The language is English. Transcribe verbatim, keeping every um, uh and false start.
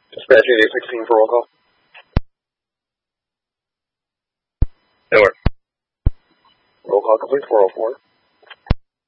Dispatch eighty-eight sixteen for roll call. Miller. Roll call complete, four oh four.